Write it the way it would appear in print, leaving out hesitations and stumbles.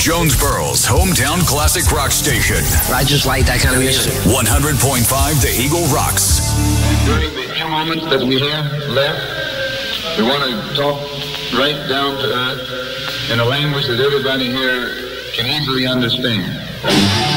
Jonesboro's hometown classic rock station. I just like that kind of music. 100.5 The Eagle rocks. During the few moments that we have left, we want to talk right down to earth in a language that everybody here can easily understand.